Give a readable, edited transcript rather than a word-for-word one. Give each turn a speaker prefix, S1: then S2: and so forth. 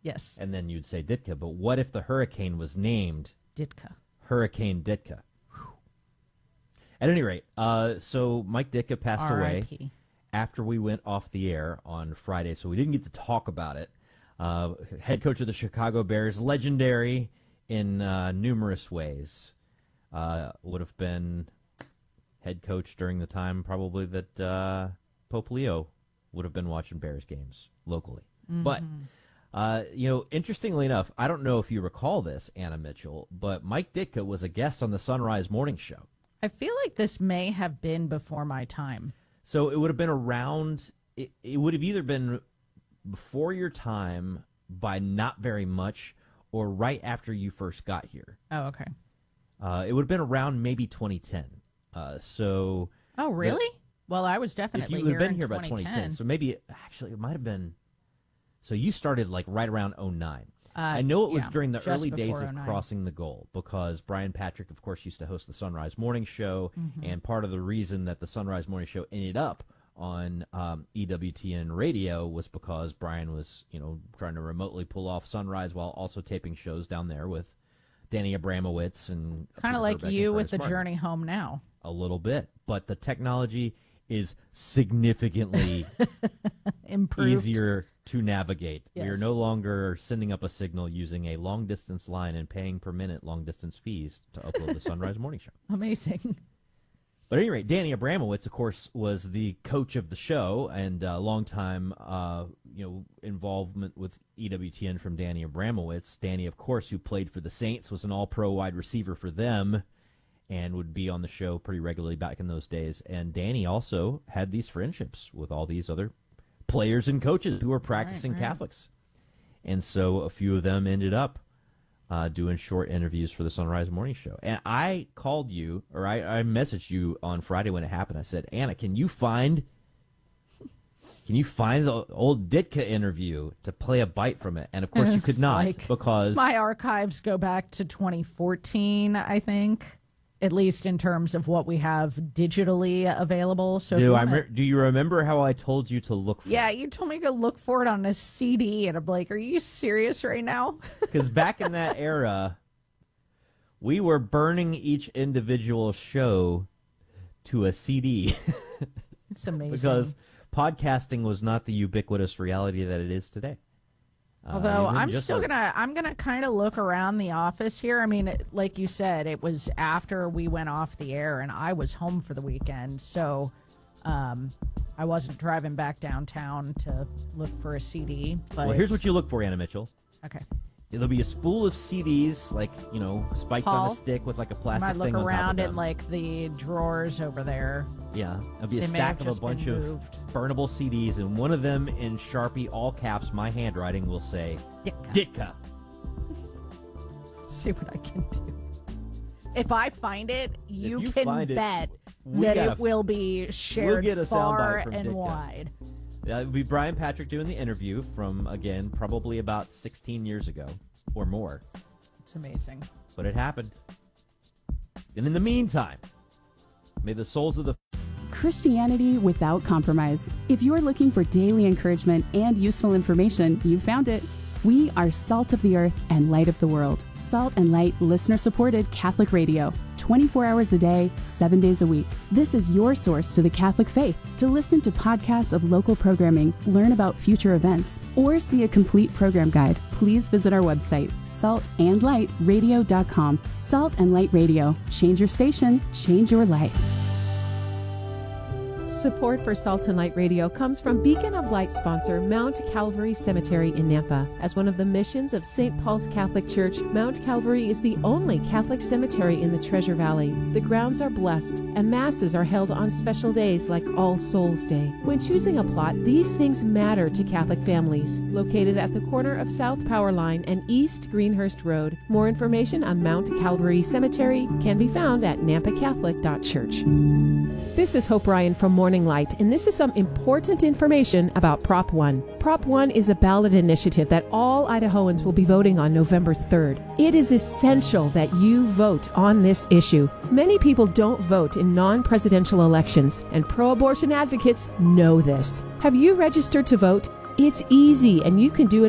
S1: Yes.
S2: And then you'd say Ditka. But what if the hurricane was named
S1: Ditka?
S2: Hurricane Ditka. Whew. At any rate, so Mike Ditka passed away after we went off the air on Friday, so we didn't get to talk about it. Head coach of the Chicago Bears, legendary in numerous ways. Would have been head coach during the time probably that Pope Leo would have been watching Bears games locally. But, interestingly enough, I don't know if you recall this, Anna Mitchell, but Mike Ditka was a guest on the Sunrise Morning Show.
S1: I feel like this may have been before my time.
S2: So it would have been around, it would have either been before your time by not very much or right after you first got here.
S1: Oh, okay.
S2: It would have been around maybe 2010. Oh,
S1: really? Well, I was definitely
S2: if you would have been here
S1: by
S2: about 2010. So maybe, actually, it might have been, so you started like right around 2009. I know it was during the early days of
S1: 2009.
S2: Crossing the Goal because Brian Patrick, of course, used to host the Sunrise Morning Show, and part of the reason that the Sunrise Morning Show ended up on EWTN radio was because Brian was, trying to remotely pull off Sunrise while also taping shows down there with Danny Abramowitz and
S1: kind of like you with the Journey Home Now.
S2: A little bit, but the technology is significantly
S1: improved,
S2: easier to navigate.
S1: Yes.
S2: We are no longer sending up a signal using a long-distance line and paying per minute long-distance fees to upload the Sunrise Morning Show.
S1: Amazing.
S2: But at any rate, Danny Abramowitz, of course, was the coach of the show and longtime, involvement with EWTN from Danny Abramowitz. Danny, of course, who played for the Saints, was an all-pro wide receiver for them and would be on the show pretty regularly back in those days. And Danny also had these friendships with all these other players and coaches who were practicing Catholics. And so a few of them ended up doing short interviews for the Sunrise Morning Show. And I called you, or I messaged you on Friday when it happened. I said, Anna, can you find the old Ditka interview to play a bite from it? And, of course, you could not because
S1: my archives go back to 2014, I think. At least in terms of what we have digitally available. So
S2: do you remember how I told you to look for it?
S1: Yeah, you told me to look for it on a CD, and I'm like, are you serious right now?
S2: Because back in that era, we were burning each individual show to a CD.
S1: It's amazing.
S2: Because podcasting was not the ubiquitous reality that it is today.
S1: Although I'm gonna kind of look around the office here. I mean, like you said, it was after we went off the air, and I was home for the weekend, so I wasn't driving back downtown to look for a CD. But
S2: well, here's what you look for, Anna Mitchell.
S1: Okay.
S2: There'll be a spool of CDs, like, spiked on a stick with like a plastic thing on top of them.
S1: I might look around in like the drawers over there.
S2: Yeah, there'll be a stack of a bunch of burnable CDs, and one of them in Sharpie, all caps, my handwriting will say, Ditka.
S1: See what I can do. If I find it, you can bet that it will be shared far and wide.
S2: It would be Brian Patrick doing the interview from, again, probably about 16 years ago or more.
S1: It's amazing.
S2: But it happened. And in the meantime, may the souls of the...
S3: Christianity without compromise. If you're looking for daily encouragement and useful information, you found it. We are Salt of the Earth and Light of the World. Salt and Light listener-supported Catholic radio. 24 hours a day, 7 days a week. This is your source to the Catholic faith. To listen to podcasts of local programming, learn about future events, or see a complete program guide, please visit our website, saltandlightradio.com. Salt and Light Radio. Change your station, change your life.
S4: Support for Salt and Light Radio comes from Beacon of Light sponsor Mount Calvary Cemetery in Nampa. As one of the missions of St. Paul's Catholic Church, Mount Calvary is the only Catholic cemetery in the Treasure Valley. The grounds are blessed, and masses are held on special days like All Souls Day. When choosing a plot, these things matter to Catholic families. Located at the corner of South Power Line and East Greenhurst Road. More information on Mount Calvary Cemetery can be found at nampacatholic.church. This is Hope Ryan from Morning Light, and this is some important information about Prop 1. Prop 1 is a ballot initiative that all Idahoans will be voting on November 3rd. It is essential that you vote on this issue. Many people don't vote in non-presidential elections, and pro-abortion advocates know this. Have you registered to vote? It's easy, and you can do it